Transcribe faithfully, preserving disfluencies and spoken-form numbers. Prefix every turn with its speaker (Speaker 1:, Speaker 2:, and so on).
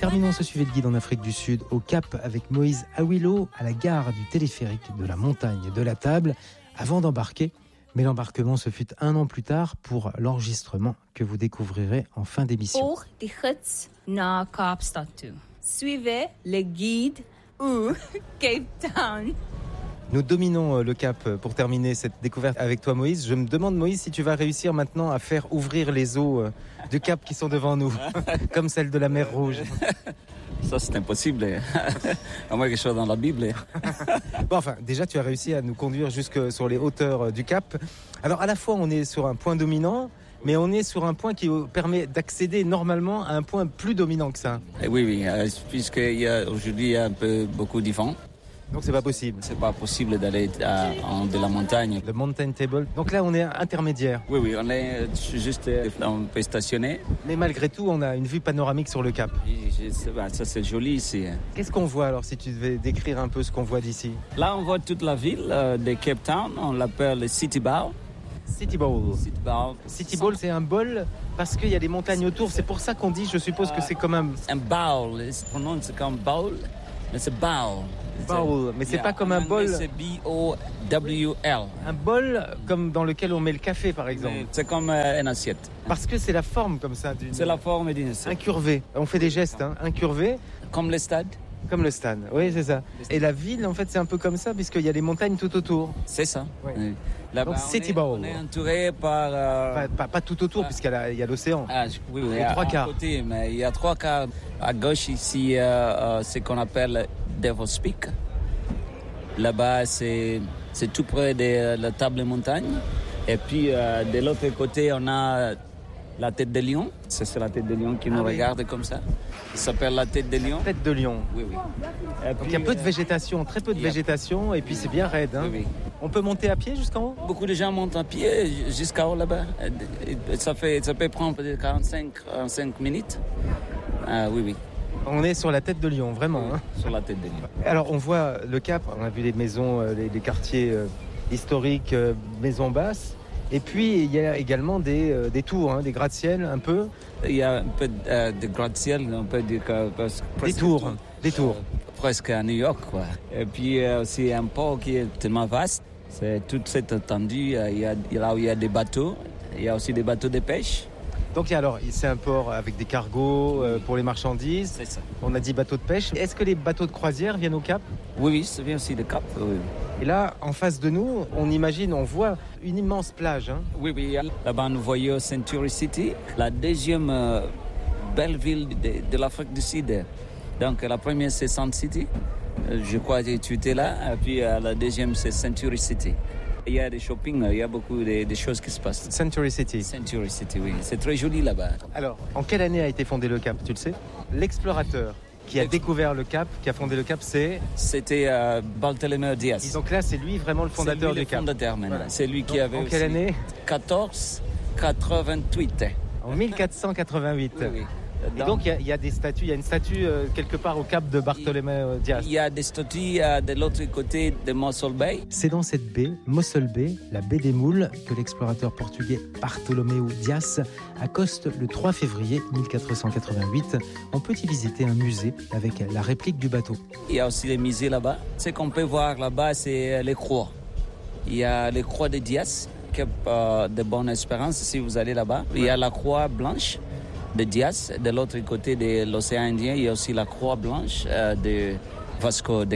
Speaker 1: terminons ce suivi de guide en Afrique du Sud au Cap avec Moïse Awilo à la gare du téléphérique de la montagne de la Table avant d'embarquer. Mais l'embarquement se fut un an plus tard pour l'enregistrement que vous découvrirez en fin d'émission.
Speaker 2: Pour die gids naar Kaapstad toe. Suivez le guide ou Cape Town.
Speaker 1: Nous dominons le Cap pour terminer cette découverte avec toi Moïse. Je me demande Moïse si tu vas réussir maintenant à faire ouvrir les eaux du Cap qui sont devant nous, comme celles de la mer Rouge.
Speaker 3: Ça c'est impossible, à moins que je sois dans la Bible.
Speaker 1: Bon enfin, déjà tu as réussi à nous conduire jusque sur les hauteurs du Cap. Alors à la fois on est sur un point dominant, mais on est sur un point qui permet d'accéder normalement à un point plus dominant que ça.
Speaker 3: Et oui, oui, euh, puisqu'il y a aujourd'hui il y a un peu beaucoup de vent.
Speaker 1: Donc c'est pas possible.
Speaker 3: C'est pas possible d'aller à, en, de la montagne.
Speaker 1: Le mountain table. Donc là on est intermédiaire.
Speaker 3: Oui, oui, on est juste, on peut stationner.
Speaker 1: Mais malgré tout, on a une vue panoramique sur le Cap.
Speaker 3: Et je, bah, ça c'est joli ici.
Speaker 1: Qu'est-ce qu'on voit alors si tu devais décrire un peu ce qu'on voit d'ici?
Speaker 3: Là on voit toute la ville euh, de Cape Town. On l'appelle le City Bowl.
Speaker 1: City Bowl.
Speaker 3: City Bowl.
Speaker 1: City Bowl, c'est un bol parce qu'il y a des montagnes autour. C'est pour ça qu'on dit, je suppose, que c'est comme un...
Speaker 3: Un bowl, il se prononce comme bowl, mais c'est bowl.
Speaker 1: Bowl, mais c'est
Speaker 3: yeah.
Speaker 1: pas comme un bol.
Speaker 3: C'est B O W L.
Speaker 1: Un bol comme dans lequel on met le café, par exemple.
Speaker 3: Mais c'est comme euh, une assiette.
Speaker 1: Parce que c'est la forme comme ça. D'une...
Speaker 3: C'est la forme d'une assiette.
Speaker 1: Incurvé. On fait des gestes, hein. Incurvé.
Speaker 3: Comme le stade.
Speaker 1: Comme le stade, oui, c'est ça. Et la ville, en fait, c'est un peu comme ça, puisqu'il y a les montagnes tout autour.
Speaker 3: C'est ça.
Speaker 1: Oui.
Speaker 3: Oui.
Speaker 1: Donc, City Bowl.
Speaker 3: On est entouré par... Euh...
Speaker 1: Pas, pas, pas tout autour, ah. puisqu'il y a, il y a l'océan.
Speaker 3: Ah, oui, oui.
Speaker 1: Il y a trois quarts.
Speaker 3: Côté, mais il y a trois quarts. À gauche, ici, euh, euh, ce qu'on appelle Devil's Peak. Là-bas, c'est, c'est tout près de la table montagne. Et puis, euh, de l'autre côté, on a la tête de lion. C'est, c'est la tête de lion qui nous ah, regarde oui. comme ça. Il s'appelle la tête de lion.
Speaker 1: Tête de lion.
Speaker 3: Oui, oui.
Speaker 1: Et puis, donc, il y a peu de végétation, très peu de végétation, et puis c'est bien raide. Hein.
Speaker 3: Oui, oui.
Speaker 1: On peut monter à pied jusqu'en haut?
Speaker 3: Beaucoup de gens montent à pied jusqu'en haut là-bas. Ça, fait, ça peut prendre peut-être quarante-cinq, quarante-cinq minutes. Ah, oui, oui.
Speaker 1: On est sur la tête de lion, vraiment.
Speaker 3: Oui,
Speaker 1: hein.
Speaker 3: Sur la tête de lion.
Speaker 1: Alors, on voit le Cap, on a vu les maisons, les, les quartiers euh, historiques, euh, maisons basses. Et puis, il y a également des, euh, des tours, hein, des gratte-ciel un peu.
Speaker 3: Il y a un peu euh, de gratte-ciel, on peut dire que... Presque,
Speaker 1: des tours, des tours.
Speaker 3: Euh, presque à New York, quoi. Et puis, euh, aussi un port qui est tellement vaste. C'est toute cette étendue, euh, il y a, là où il y a des bateaux. Il y a aussi des bateaux de pêche.
Speaker 1: Donc alors, c'est un port avec des cargos euh, pour les marchandises.
Speaker 3: C'est ça.
Speaker 1: On a dit bateaux de pêche. Est-ce que les bateaux de croisière viennent au Cap?
Speaker 3: Oui, oui, ça vient aussi de Cap. Oui.
Speaker 1: Et là, en face de nous, on imagine, on voit une immense plage. Hein.
Speaker 3: Oui, oui. Là-bas, nous voyons Century City, la deuxième euh, belle ville de, de l'Afrique du Sud. Donc la première, c'est Sun City. Je crois que tu étais là. Et puis euh, la deuxième, c'est Century City. Il y a des shopping, il y a beaucoup de, de choses qui se passent.
Speaker 1: Century City.
Speaker 3: Century City, oui. C'est très joli là-bas.
Speaker 1: Alors, en quelle année a été fondé le Cap, tu le sais? L'explorateur qui a découvert le Cap, qui a fondé le Cap, c'est...
Speaker 3: C'était euh, Barthélemy Diaz.
Speaker 1: Et donc là, c'est lui vraiment le fondateur
Speaker 3: du
Speaker 1: du Cap.
Speaker 3: Fondateur, voilà. C'est lui qui
Speaker 1: donc,
Speaker 3: avait
Speaker 1: en
Speaker 3: aussi...
Speaker 1: quelle année?
Speaker 3: quatorze quatre-vingt-huit.
Speaker 1: En mille quatre cent quatre-vingt-huit.
Speaker 3: Oui, oui.
Speaker 1: Et donc il y, y a des statues, il y a une statue euh, quelque part au Cap de Barthélemy Diaz.
Speaker 3: Il y a des statues euh, de l'autre côté de Mossel Bay.
Speaker 1: C'est dans cette baie, Mossel Bay, la baie des Moules, que l'explorateur portugais Bartolomeu Dias accoste le trois février mille quatre cent quatre-vingt-huit. On peut y visiter un musée avec la réplique du bateau.
Speaker 3: Il y a aussi des musées là-bas. Ce qu'on peut voir là-bas, c'est les croix. Il y a les croix de Dias, Cap euh, de Bonne-Espérance, si vous allez là-bas. Il y a la croix blanche de Diaz. De l'autre côté de l'océan Indien, il y a aussi la croix blanche euh, de Vasco de